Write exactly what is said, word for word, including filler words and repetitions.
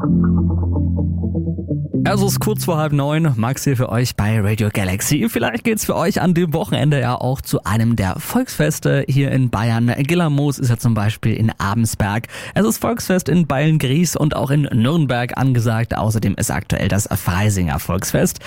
Es ist kurz vor halb neun, Max hier für euch bei Radio Galaxy. Vielleicht geht's für euch an dem Wochenende ja auch zu einem der Volksfeste hier in Bayern. Gillermoos ist ja zum Beispiel in Abensberg. Es ist Volksfest in Beilngries und auch in Nürnberg angesagt. Außerdem ist aktuell das Freisinger Volksfest.